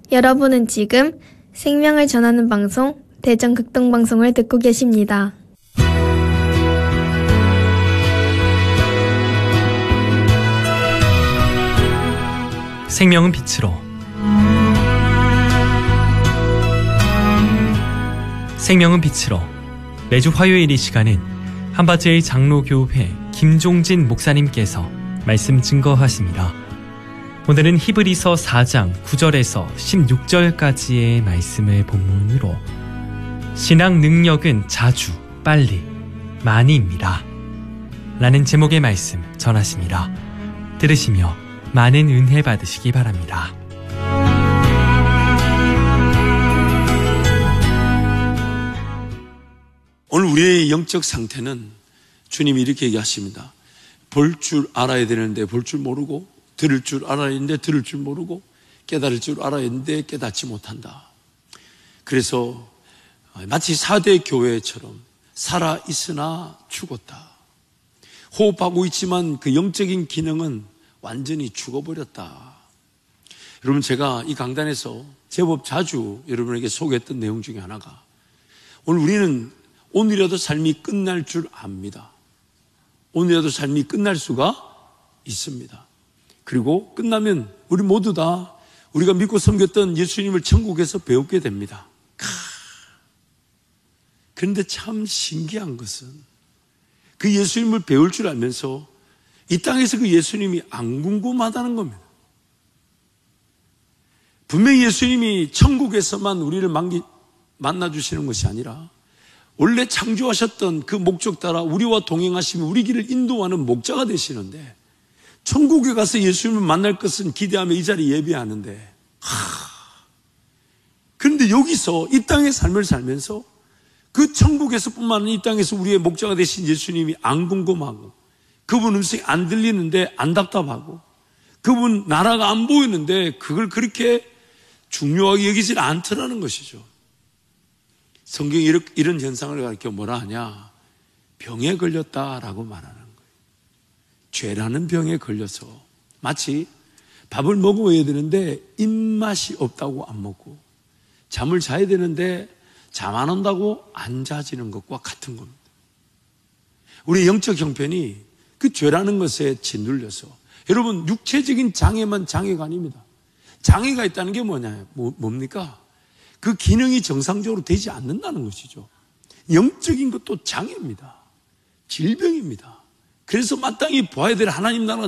여러분은 지금 생명을 전하는 방송 대전극동방송을 듣고 계십니다. 생명은 빛으로, 생명은 빛으로. 매주 화요일 이 시간은 한바제의 장로교회 김종진 목사님께서 말씀 증거하십니다. 오늘은 히브리서 4장 9절에서 16절까지의 말씀을 본문으로 신앙 능력은 자주, 빨리, 많이입니다 라는 제목의 말씀 전하십니다. 들으시며 많은 은혜 받으시기 바랍니다. 오늘 우리의 영적 상태는 주님이 이렇게 얘기하십니다. 볼 줄 알아야 되는데 볼 줄 모르고, 들을 줄 알아야 되는데 들을 줄 모르고, 깨달을 줄 알아야 되는데 깨닫지 못한다. 그래서 마치 4대 교회처럼 살아있으나 죽었다. 호흡하고 있지만 그 영적인 기능은 완전히 죽어버렸다. 여러분, 제가 이 강단에서 제법 자주 여러분에게 소개했던 내용 중에 하나가, 오늘 우리는 오늘이라도 삶이 끝날 줄 압니다. 오늘이라도 삶이 끝날 수가 있습니다. 그리고 끝나면 우리 모두 다 우리가 믿고 섬겼던 예수님을 천국에서 배우게 됩니다. 그런데 참 신기한 것은 그 예수님을 배울 줄 알면서 이 땅에서 그 예수님이 안 궁금하다는 겁니다. 분명히 예수님이 천국에서만 우리를 만나주시는 것이 아니라 원래 창조하셨던 그 목적 따라 우리와 동행하시며 우리 길을 인도하는 목자가 되시는데, 천국에 가서 예수님을 만날 것은 기대하며 이 자리에 예배하는데, 그런데 여기서 이 땅의 삶을 살면서 그 천국에서뿐만 아니라 이 땅에서 우리의 목자가 되신 예수님이 안 궁금하고, 그분 음성이 안 들리는데 안 답답하고, 그분 나라가 안 보이는데 그걸 그렇게 중요하게 여기질 않더라는 것이죠. 성경이 이런 현상을 가리켜 뭐라 하냐? 병에 걸렸다라고 말하는 거예요. 죄라는 병에 걸려서 마치 밥을 먹어야 되는데 입맛이 없다고 안 먹고, 잠을 자야 되는데 잠 안 온다고 안 자지는 것과 같은 겁니다. 우리 영적 형편이 그 죄라는 것에 짓눌려서, 여러분, 육체적인 장애만 장애가 아닙니다. 장애가 있다는 게 뭡니까? 그 기능이 정상적으로 되지 않는다는 것이죠. 영적인 것도 장애입니다. 질병입니다. 그래서 마땅히 보아야 될 하나님 나라가